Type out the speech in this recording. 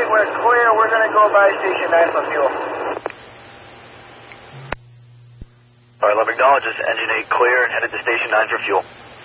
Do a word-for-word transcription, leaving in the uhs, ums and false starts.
eight, we're clear. We're going to go by Station nine for fuel. All right, Love acknowledges engine eight clear and headed to Station nine for fuel.